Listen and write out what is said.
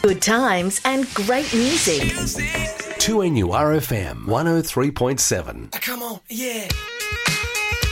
Good times and great music. 2NURFM 103.7. Come on, yeah.